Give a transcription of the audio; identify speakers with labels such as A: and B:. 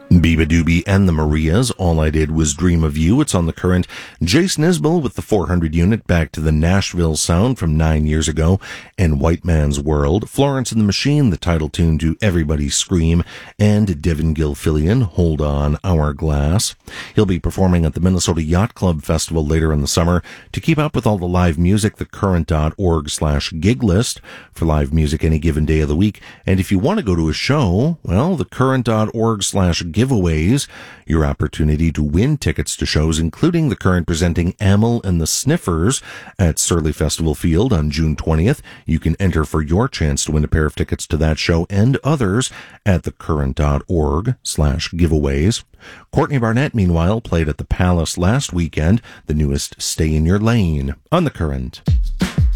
A: Biba Doobie and the Marias, All I Did Was Dream of You. It's on the Current. Jason Isbell with the 400 unit, back to the Nashville sound from 9 years ago, and White Man's World. Florence and the Machine, the title tune to Everybody Scream, and Devin Gilfillian, Hold On, Hourglass. He'll be performing at the Minnesota Yacht Club Festival later in the summer. To keep up with all the live music, thecurrent.org/gig list for live music any given day of the week. And if you want to go to a show, well, thecurrent.org/giveaways, your opportunity to win tickets to shows, including the Current presenting Amyl and the Sniffers at Surly Festival Field on June 20th. You can enter for your chance to win a pair of tickets to that show and others at thecurrent.org/giveaways. Courtney Barnett, meanwhile, played at the Palace last weekend, the newest Stay in Your Lane on the Current.